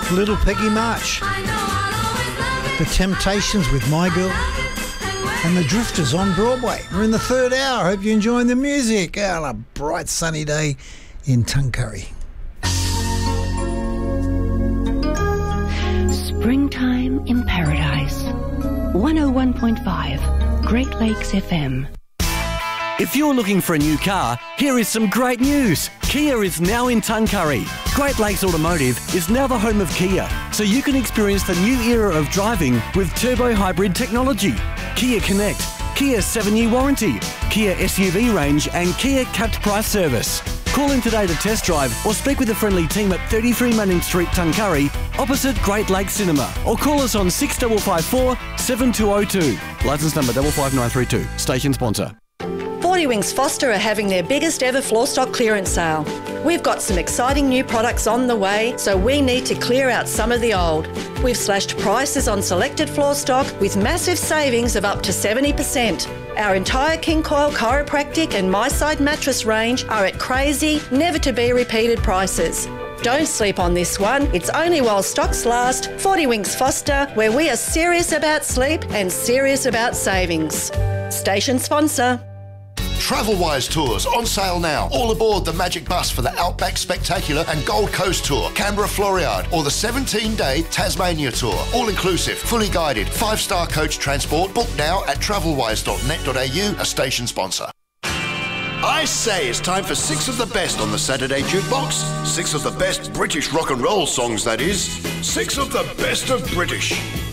Little Peggy March, The Temptations with My Girl, and The Drifters on Broadway. We're in the third hour. Hope you're enjoying the music on a bright sunny day in Tuncurry. Springtime in Paradise. 101.5 Great Lakes FM. If you're looking for a new car, here is some great news. Kia is now in Tuncurry. Great Lakes Automotive is now the home of Kia, so you can experience the new era of driving with turbo hybrid technology. Kia Connect, Kia 7-year warranty, Kia SUV range and Kia capped price service. Call in today to test drive or speak with a friendly team at 33 Manning Street, Tuncurry, opposite Great Lakes Cinema, or call us on 6554 7202. Licence number 55932. Station sponsor. 40 Wings Foster are having their biggest ever floor stock clearance sale. We've got some exciting new products on the way, so we need to clear out some of the old. We've slashed prices on selected floor stock with massive savings of up to 70%. Our entire King Coil chiropractic and MySide mattress range are at crazy, never to be repeated prices. Don't sleep on this one. It's only while stocks last. 40 Wings Foster, where we are serious about sleep and serious about savings. Station sponsor. Travelwise Tours on sale now. All aboard the Magic Bus for the Outback Spectacular and Gold Coast Tour, Canberra Floriade, or the 17-day Tasmania Tour. All inclusive, fully guided, 5-star coach transport. Book now at travelwise.net.au, a station sponsor. I say it's time for 6 of the best on the Saturday Jukebox. 6 of the best British rock and roll songs, that is. 6 of the best of British.